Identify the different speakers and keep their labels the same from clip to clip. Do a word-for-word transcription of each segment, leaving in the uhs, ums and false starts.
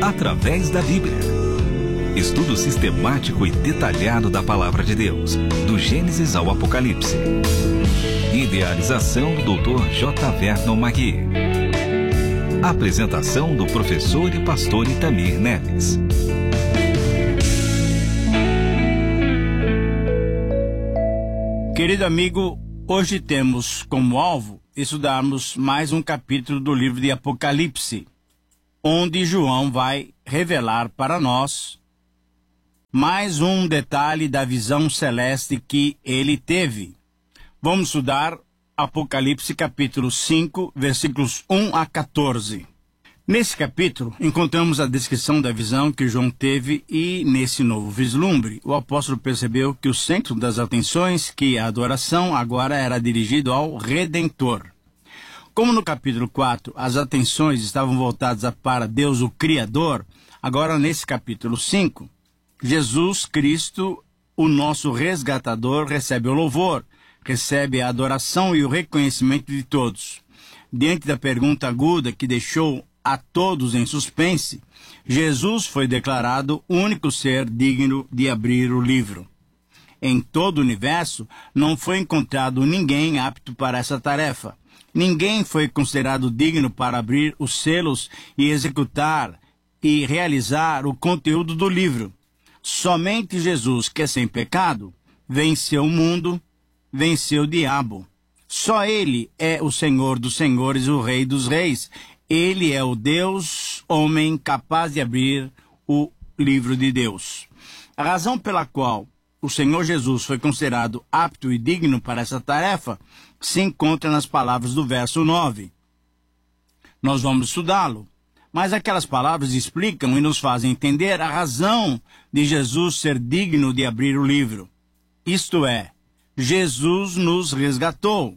Speaker 1: através da Bíblia. Estudo sistemático e detalhado da Palavra de Deus, do Gênesis ao Apocalipse. Idealização do doutor J. Vernon Magui. Apresentação do professor e pastor Itamir Neves.
Speaker 2: Querido amigo, hoje temos como alvo estudarmos mais um capítulo do livro de Apocalipse, onde João vai revelar para nós mais um detalhe da visão celeste que ele teve. Vamos estudar Apocalipse capítulo cinco, versículos um a quatorze. Nesse capítulo, encontramos a descrição da visão que João teve e, nesse novo vislumbre, o apóstolo percebeu que o centro das atenções, que a adoração, agora era dirigido ao Redentor. Como no capítulo quatro, as atenções estavam voltadas para Deus, o Criador, agora nesse capítulo cinco, Jesus Cristo, o nosso resgatador, recebe o louvor, recebe a adoração e o reconhecimento de todos. Diante da pergunta aguda que deixou a todos em suspense, Jesus foi declarado o único ser digno de abrir o livro. Em todo o universo, não foi encontrado ninguém apto para essa tarefa. Ninguém foi considerado digno para abrir os selos e executar e realizar o conteúdo do livro. Somente Jesus, que é sem pecado, venceu o mundo, venceu o diabo. Só Ele é o Senhor dos senhores, o Rei dos reis. Ele é o Deus, homem, capaz de abrir o livro de Deus. A razão pela qual o Senhor Jesus foi considerado apto e digno para essa tarefa se encontra nas palavras do verso nove. Nós vamos estudá-lo, mas aquelas palavras explicam e nos fazem entender a razão de Jesus ser digno de abrir o livro. Isto é, Jesus nos resgatou.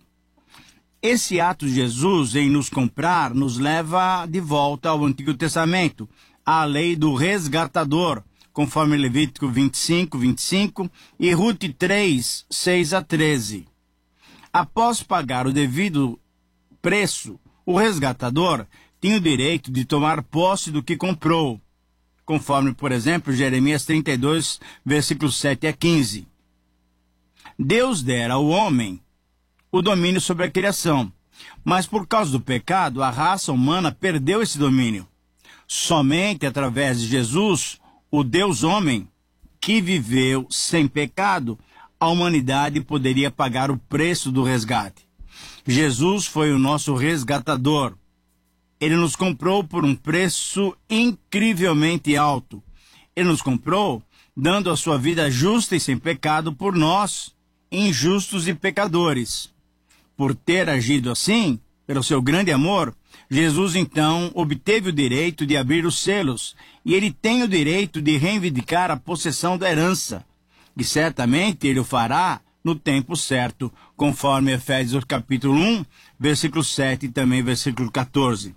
Speaker 2: Esse ato de Jesus em nos comprar nos leva de volta ao Antigo Testamento, à lei do resgatador, conforme Levítico vinte e cinco, vinte e cinco e Ruth três, seis a treze. Após pagar o devido preço, o resgatador tinha o direito de tomar posse do que comprou, conforme, por exemplo, Jeremias trinta e dois, versículos sete a quinze. Deus dera ao homem o domínio sobre a criação, mas por causa do pecado, a raça humana perdeu esse domínio. Somente através de Jesus, o Deus-homem, que viveu sem pecado, a humanidade poderia pagar o preço do resgate. Jesus foi o nosso resgatador. Ele nos comprou por um preço incrivelmente alto. Ele nos comprou dando a sua vida justa e sem pecado por nós, injustos e pecadores. Por ter agido assim, pelo seu grande amor, Jesus então obteve o direito de abrir os selos, e ele tem o direito de reivindicar a possessão da herança. E certamente ele o fará no tempo certo, conforme Efésios capítulo um, versículo sete e também versículo quatorze.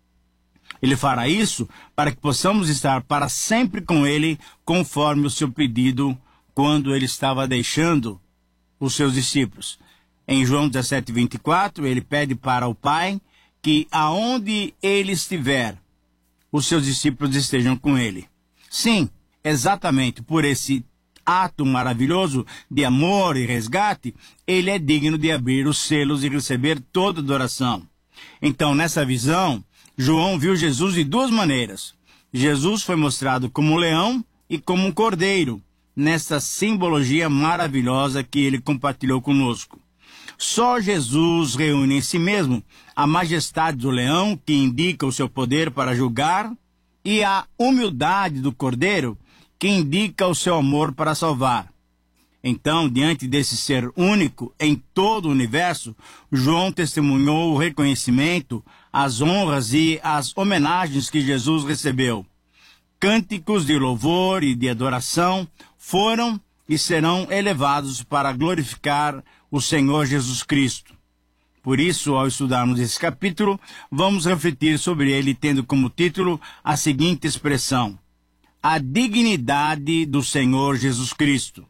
Speaker 2: Ele fará isso para que possamos estar para sempre com ele, conforme o seu pedido quando ele estava deixando os seus discípulos. Em João dezessete, vinte e quatro, ele pede para o Pai que aonde ele estiver, os seus discípulos estejam com ele. Sim, exatamente por esse ato maravilhoso de amor e resgate, ele é digno de abrir os selos e receber toda adoração. Então, nessa visão, João viu Jesus de duas maneiras. Jesus foi mostrado como um leão e como um cordeiro, nessa simbologia maravilhosa que ele compartilhou conosco. Só Jesus reúne em si mesmo a majestade do leão, que indica o seu poder para julgar, e a humildade do cordeiro, que indica o seu amor para salvar. Então, diante desse ser único em todo o universo, João testemunhou o reconhecimento, as honras e as homenagens que Jesus recebeu. Cânticos de louvor e de adoração foram e serão elevados para glorificar o Senhor Jesus Cristo. Por isso, ao estudarmos esse capítulo, vamos refletir sobre ele, tendo como título a seguinte expressão: a dignidade do Senhor Jesus Cristo.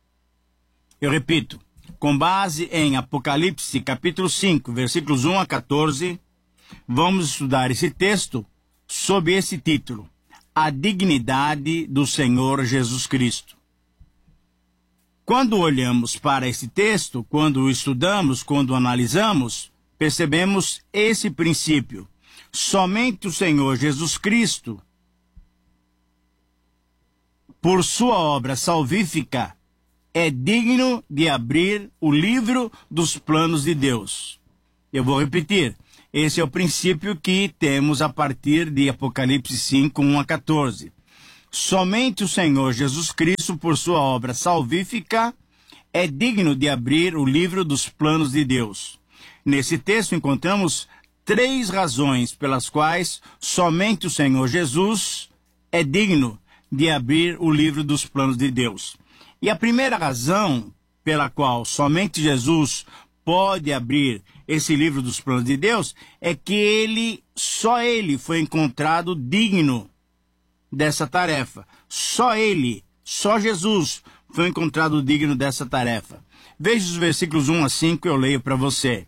Speaker 2: Eu repito, com base em Apocalipse capítulo cinco, versículos um a quatorze, vamos estudar esse texto sob esse título: a dignidade do Senhor Jesus Cristo. Quando olhamos para esse texto, quando o estudamos, quando o analisamos, percebemos esse princípio. Somente o Senhor Jesus Cristo, por sua obra salvífica, é digno de abrir o livro dos planos de Deus. Eu vou repetir. Esse é o princípio que temos a partir de Apocalipse cinco, um a quatorze. Somente o Senhor Jesus Cristo, por sua obra salvífica, é digno de abrir o livro dos planos de Deus. Nesse texto encontramos três razões pelas quais somente o Senhor Jesus é digno de abrir o livro dos planos de Deus. E a primeira razão pela qual somente Jesus pode abrir esse livro dos planos de Deus é que ele, só ele foi encontrado digno dessa tarefa. Só ele, só Jesus foi encontrado digno dessa tarefa. Veja os versículos um a cinco, eu leio para você.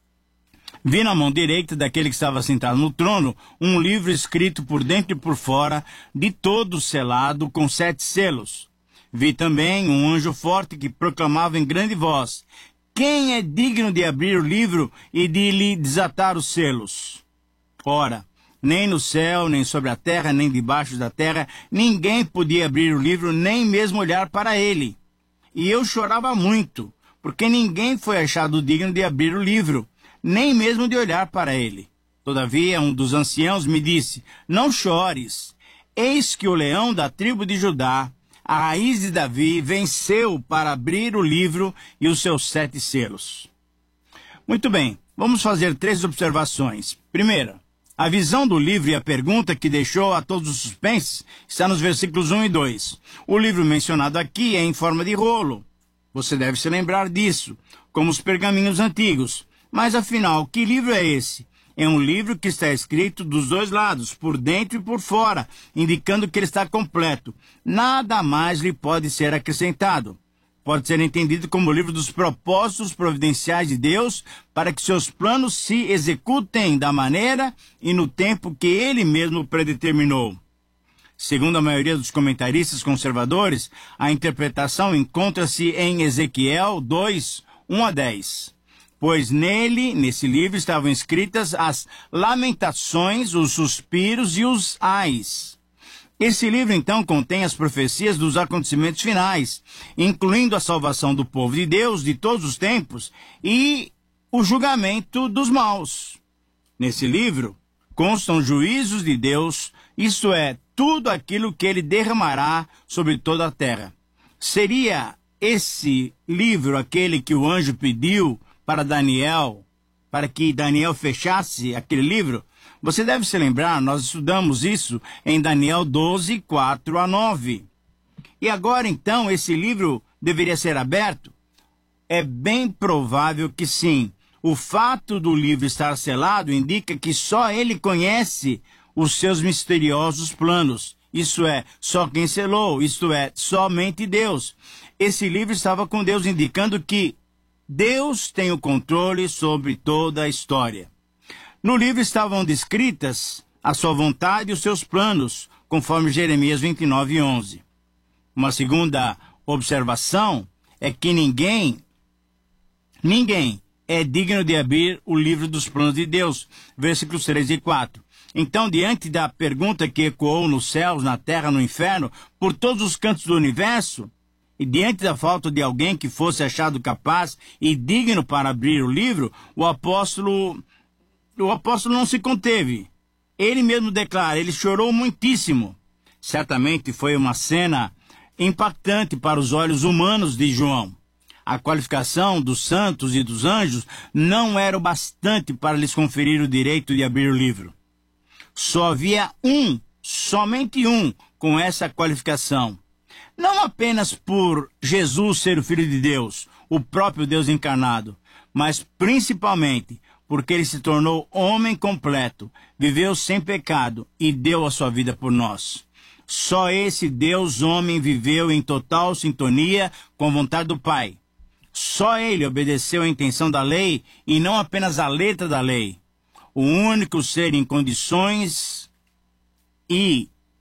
Speaker 2: Vi na mão direita daquele que estava sentado no trono um livro escrito por dentro e por fora, de todo selado com sete selos. Vi também um anjo forte que proclamava em grande voz: quem é digno de abrir o livro e de lhe desatar os selos? Ora, nem no céu, nem sobre a terra, nem debaixo da terra, ninguém podia abrir o livro, nem mesmo olhar para ele. E eu chorava muito, porque ninguém foi achado digno de abrir o livro, nem mesmo de olhar para ele. Todavia, um dos anciãos me disse: não chores, eis que o leão da tribo de Judá, a raiz de Davi, venceu para abrir o livro e os seus sete selos. Muito bem, vamos fazer três observações. Primeira, a visão do livro e a pergunta que deixou a todos os suspenses está nos versículos um e dois. O livro mencionado aqui é em forma de rolo. Você deve se lembrar disso, como os pergaminhos antigos. Mas afinal, que livro é esse? É um livro que está escrito dos dois lados, por dentro e por fora, indicando que ele está completo. Nada mais lhe pode ser acrescentado. Pode ser entendido como o livro dos propósitos providenciais de Deus para que seus planos se executem da maneira e no tempo que ele mesmo predeterminou. Segundo a maioria dos comentaristas conservadores, a interpretação encontra-se em Ezequiel dois, um a dez. Pois nele, nesse livro, estavam escritas as lamentações, os suspiros e os ais. Esse livro, então, contém as profecias dos acontecimentos finais, incluindo a salvação do povo de Deus de todos os tempos e o julgamento dos maus. Nesse livro, constam juízos de Deus, isto é, tudo aquilo que ele derramará sobre toda a terra. Seria esse livro aquele que o anjo pediu para Daniel, para que Daniel fechasse aquele livro? Você deve se lembrar, nós estudamos isso em Daniel doze, quatro a nove. E agora, então, esse livro deveria ser aberto? É bem provável que sim. O fato do livro estar selado indica que só ele conhece os seus misteriosos planos. Isso é, só quem selou, isto é, somente Deus. Esse livro estava com Deus, indicando que Deus tem o controle sobre toda a história. No livro estavam descritas a sua vontade e os seus planos, conforme Jeremias vinte e nove, onze. Uma segunda observação é que ninguém, ninguém é digno de abrir o livro dos planos de Deus, versículos três e quatro. Então, diante da pergunta que ecoou nos céus, na terra, no inferno, por todos os cantos do universo, e diante da falta de alguém que fosse achado capaz e digno para abrir o livro, o apóstolo, o apóstolo não se conteve. Ele mesmo declara, ele chorou muitíssimo. Certamente foi uma cena impactante para os olhos humanos de João. A qualificação dos santos e dos anjos não era o bastante para lhes conferir o direito de abrir o livro. Só havia um, somente um, com essa qualificação. Não apenas por Jesus ser o Filho de Deus, o próprio Deus encarnado, mas principalmente porque ele se tornou homem completo, viveu sem pecado e deu a sua vida por nós. Só esse Deus homem viveu em total sintonia com a vontade do Pai. Só ele obedeceu à intenção da lei e não apenas à letra da lei. O único ser em condições e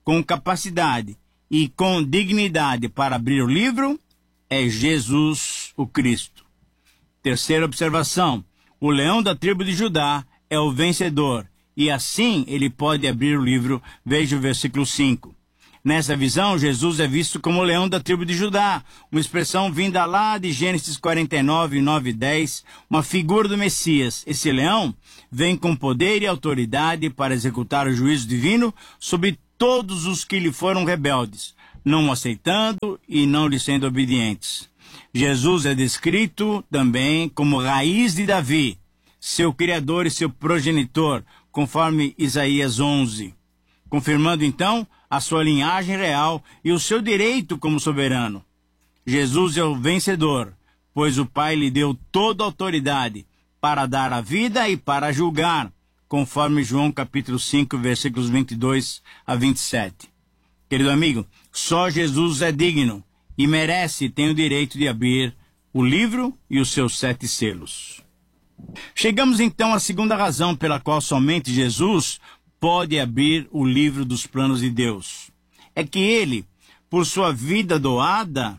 Speaker 2: com capacidade e com dignidade para abrir o livro é Jesus o Cristo. Terceira observação: o leão da tribo de Judá é o vencedor, e assim ele pode abrir o livro. Veja o versículo cinco. Nessa visão, Jesus é visto como o leão da tribo de Judá, uma expressão vinda lá de Gênesis quarenta e nove, nove e dez, uma figura do Messias. Esse leão vem com poder e autoridade para executar o juízo divino sobre todos os que lhe foram rebeldes, não o aceitando e não lhe sendo obedientes. Jesus é descrito também como raiz de Davi, seu criador e seu progenitor, conforme Isaías onze, confirmando então a sua linhagem real e o seu direito como soberano. Jesus é o vencedor, pois o Pai lhe deu toda a autoridade para dar a vida e para julgar, conforme João capítulo cinco, versículos vinte e dois a vinte e sete. Querido amigo, só Jesus é digno e merece e tem o direito de abrir o livro e os seus sete selos. Chegamos então à segunda razão pela qual somente Jesus pode abrir o livro dos planos de Deus. É que ele, por sua vida doada,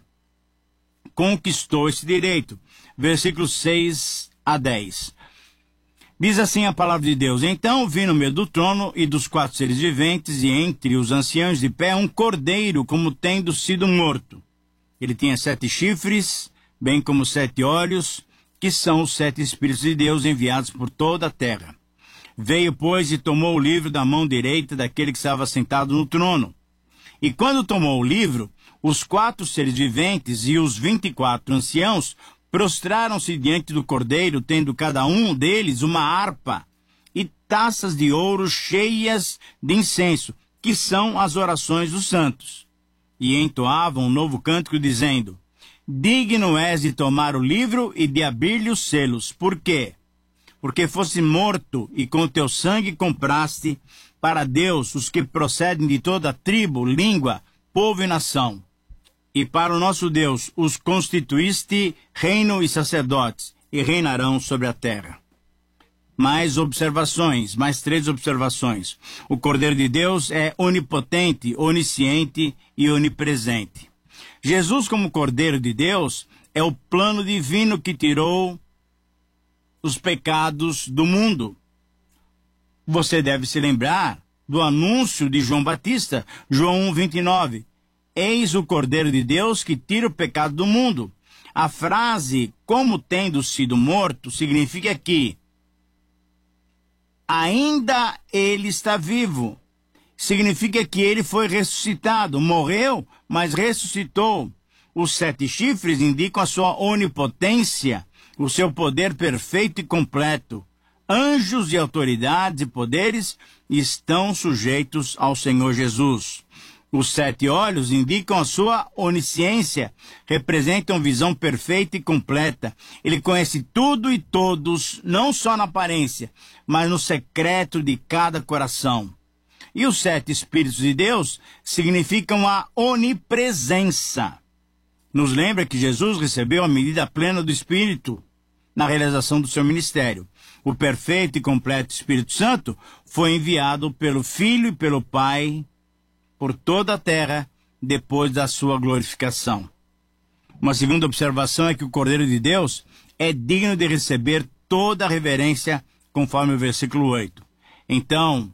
Speaker 2: conquistou esse direito. Versículos seis a dez. Diz assim a palavra de Deus: Então vi no meio do trono e dos quatro seres viventes, e entre os anciãos de pé, um cordeiro, como tendo sido morto. Ele tinha sete chifres, bem como sete olhos, que são os sete Espíritos de Deus enviados por toda a terra. Veio, pois, e tomou o livro da mão direita daquele que estava sentado no trono. E quando tomou o livro, os quatro seres viventes e os vinte e quatro anciãos prostraram-se diante do cordeiro, tendo cada um deles uma harpa e taças de ouro cheias de incenso, que são as orações dos santos. E entoavam um novo cântico, dizendo: Digno és de tomar o livro e de abrir-lhe os selos. Por quê? Porque fosse morto e com teu sangue compraste para Deus os que procedem de toda tribo, língua, povo e nação. E para o nosso Deus os constituíste reino e sacerdotes, e reinarão sobre a terra. Mais observações, mais três observações. O Cordeiro de Deus é onipotente, onisciente e onipresente. Jesus, como Cordeiro de Deus, é o plano divino que tirou os pecados do mundo. Você deve se lembrar do anúncio de João Batista, João um, vinte e nove. Eis o Cordeiro de Deus que tira o pecado do mundo. A frase, como tendo sido morto, significa que ainda ele está vivo. Significa que ele foi ressuscitado, morreu, mas ressuscitou. Os sete chifres indicam a sua onipotência, o seu poder perfeito e completo. Anjos e autoridades e poderes estão sujeitos ao Senhor Jesus. Os sete olhos indicam a sua onisciência, representam visão perfeita e completa. Ele conhece tudo e todos, não só na aparência, mas no secreto de cada coração. E os sete Espíritos de Deus significam a onipresença. Nos lembra que Jesus recebeu a medida plena do Espírito na realização do seu ministério. O perfeito e completo Espírito Santo foi enviado pelo Filho e pelo Pai por toda a terra depois da sua glorificação. Uma segunda observação é que o Cordeiro de Deus é digno de receber toda a reverência, conforme o versículo oito. Então,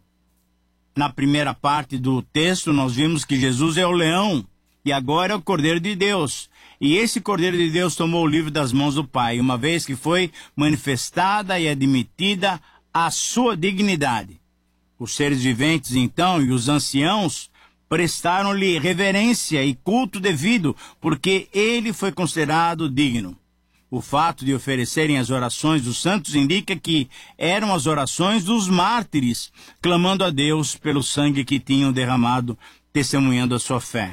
Speaker 2: na primeira parte do texto, nós vimos que Jesus é o leão e agora é o Cordeiro de Deus. E esse Cordeiro de Deus tomou o livro das mãos do Pai, uma vez que foi manifestada e admitida a sua dignidade. Os seres viventes, então, e os anciãos prestaram-lhe reverência e culto devido, porque ele foi considerado digno. O fato de oferecerem as orações dos santos indica que eram as orações dos mártires, clamando a Deus pelo sangue que tinham derramado, testemunhando a sua fé.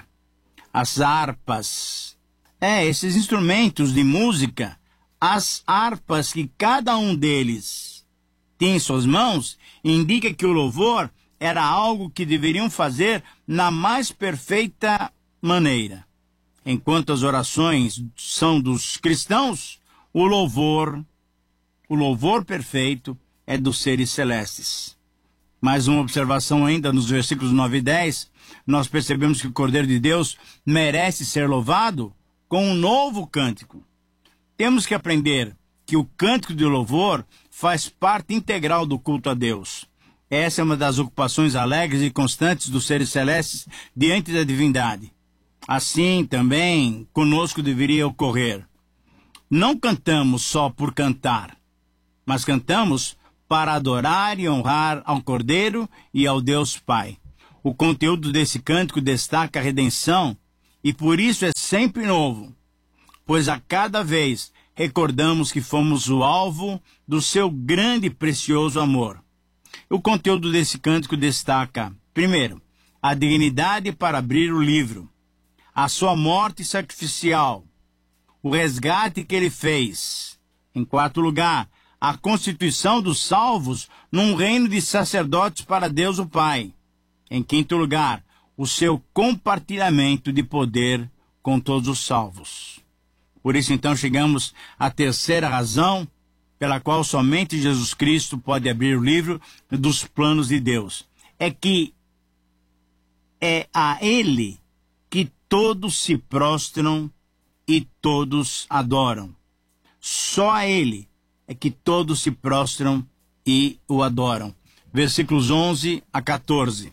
Speaker 2: As harpas, é, esses instrumentos de música, as harpas que cada um deles tinha em suas mãos, indica que o louvor era algo que deveriam fazer na mais perfeita maneira. Enquanto as orações são dos cristãos, o louvor, o louvor perfeito é dos seres celestes. Mais uma observação ainda nos versículos nove e dez, nós percebemos que o Cordeiro de Deus merece ser louvado com um novo cântico. Temos que aprender que o cântico de louvor faz parte integral do culto a Deus. Essa é uma das ocupações alegres e constantes dos seres celestes diante da divindade. Assim também conosco deveria ocorrer. Não cantamos só por cantar, mas cantamos para adorar e honrar ao Cordeiro e ao Deus Pai. O conteúdo desse cântico destaca a redenção e por isso é sempre novo, pois a cada vez recordamos que fomos o alvo do seu grande e precioso amor. O conteúdo desse cântico destaca, primeiro, a dignidade para abrir o livro, a sua morte sacrificial, o resgate que ele fez. Em quarto lugar, a constituição dos salvos num reino de sacerdotes para Deus o Pai. Em quinto lugar, o seu compartilhamento de poder com todos os salvos. Por isso, então, chegamos à terceira razão pela qual somente Jesus Cristo pode abrir o livro dos planos de Deus. É que é a Ele que todos se prostram e todos adoram. Só a Ele é que todos se prostram e o adoram. Versículos onze a quatorze.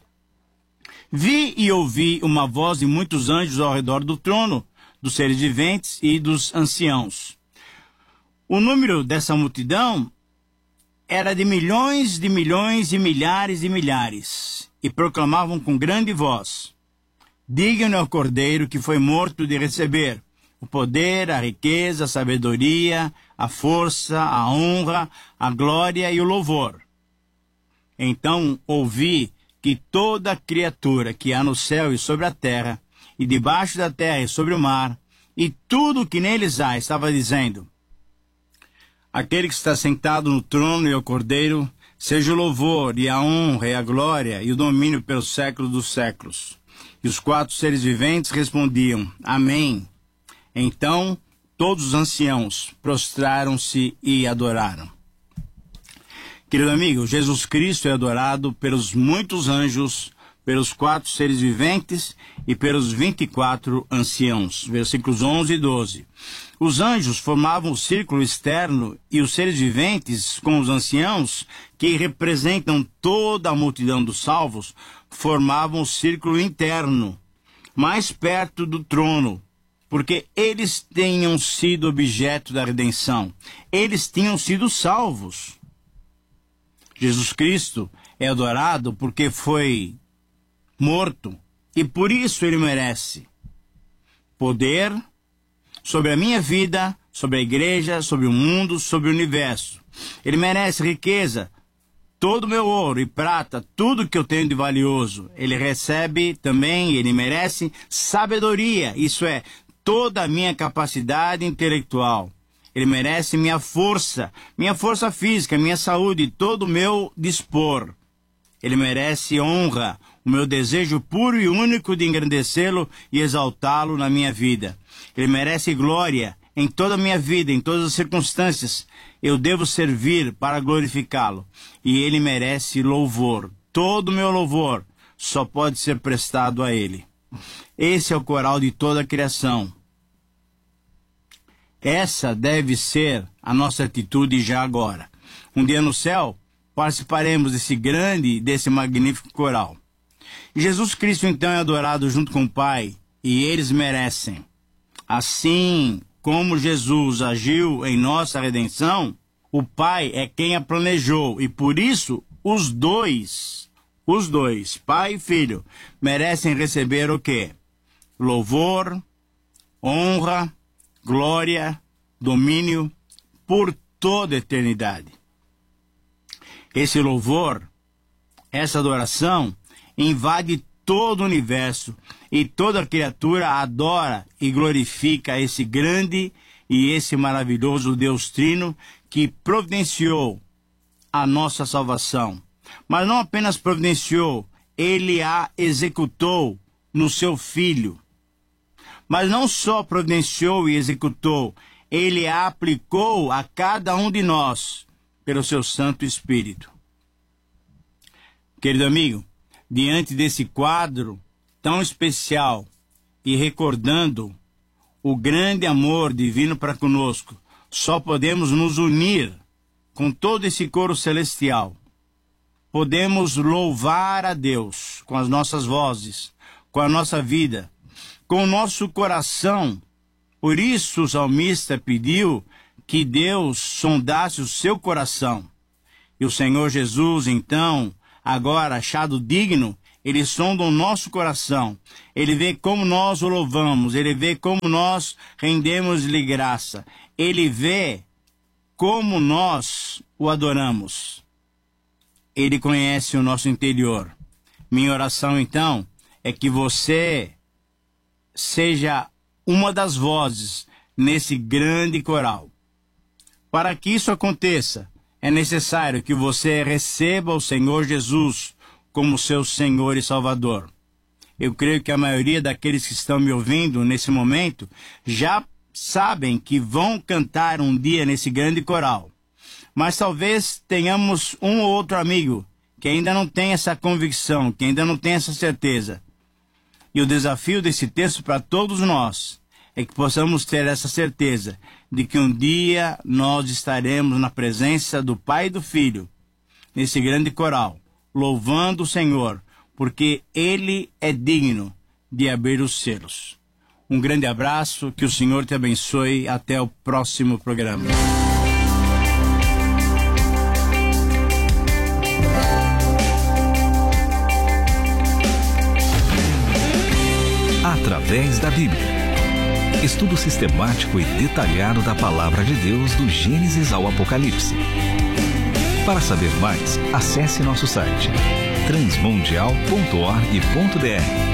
Speaker 2: Vi e ouvi uma voz de muitos anjos ao redor do trono, dos seres viventes e dos anciãos. O número dessa multidão era de milhões de milhões e milhares de milhares, e proclamavam com grande voz: digno é o Cordeiro que foi morto de receber o poder, a riqueza, a sabedoria, a força, a honra, a glória e o louvor. Então ouvi que toda criatura que há no céu e sobre a terra, e debaixo da terra e sobre o mar, e tudo o que neles há, estava dizendo: aquele que está sentado no trono e ao Cordeiro, seja o louvor e a honra e a glória e o domínio pelos séculos dos séculos. E os quatro seres viventes respondiam: amém. Então todos os anciãos prostraram-se e adoraram. Querido amigo, Jesus Cristo é adorado pelos muitos anjos, pelos quatro seres viventes e pelos vinte e quatro anciãos. Versículos onze e doze. Os anjos formavam o círculo externo e os seres viventes, com os anciãos, que representam toda a multidão dos salvos, formavam o círculo interno, mais perto do trono, porque eles tinham sido objeto da redenção. Eles tinham sido salvos. Jesus Cristo é adorado porque foi morto, e por isso ele merece poder sobre a minha vida, sobre a igreja, sobre o mundo, sobre o universo. Ele merece riqueza, todo o meu ouro e prata, tudo que eu tenho de valioso. Ele recebe também, ele merece sabedoria, isso é, toda a minha capacidade intelectual. Ele merece minha força, minha força física, minha saúde, todo o meu dispor. Ele merece honra, o meu desejo puro e único de engrandecê-lo e exaltá-lo na minha vida. Ele merece glória em toda a minha vida, em todas as circunstâncias. Eu devo servir para glorificá-lo. E ele merece louvor. Todo o meu louvor só pode ser prestado a ele. Esse é o coral de toda a criação. Essa deve ser a nossa atitude já agora. Um dia no céu, participaremos desse grande, desse magnífico coral. Jesus Cristo então é adorado junto com o Pai, e eles merecem. Assim como Jesus agiu em nossa redenção, o Pai é quem a planejou, e por isso os dois, os dois, Pai e Filho, merecem receber o quê? Louvor, honra, glória, domínio por toda a eternidade. Esse louvor, essa adoração, invade todo o universo e toda criatura adora e glorifica esse grande e esse maravilhoso Deus Trino que providenciou a nossa salvação. Mas não apenas providenciou, ele a executou no seu Filho. Mas não só providenciou e executou, ele a aplicou a cada um de nós pelo seu Santo Espírito. Querido amigo, diante desse quadro tão especial e recordando o grande amor divino para conosco, só podemos nos unir com todo esse coro celestial. Podemos louvar a Deus com as nossas vozes, com a nossa vida, com o nosso coração. Por isso o salmista pediu que Deus sondasse o seu coração. E o Senhor Jesus, então, agora achado digno, ele sonda o nosso coração. Ele vê como nós o louvamos, ele vê como nós rendemos-lhe graça. Ele vê como nós o adoramos. Ele conhece o nosso interior. Minha oração, então, é que você seja uma das vozes nesse grande coral. Para que isso aconteça, é necessário que você receba o Senhor Jesus como seu Senhor e Salvador. Eu creio que a maioria daqueles que estão me ouvindo nesse momento já sabem que vão cantar um dia nesse grande coral. Mas talvez tenhamos um ou outro amigo que ainda não tem essa convicção, que ainda não tem essa certeza. E o desafio desse texto para todos nós é que possamos ter essa certeza de que um dia nós estaremos na presença do Pai e do Filho, nesse grande coral, louvando o Senhor, porque Ele é digno de abrir os selos. Um grande abraço, que o Senhor te abençoe. Até o próximo programa.
Speaker 1: Através da Bíblia. Estudo sistemático e detalhado da Palavra de Deus do Gênesis ao Apocalipse. Para saber mais, acesse nosso site transmundial ponto org ponto br.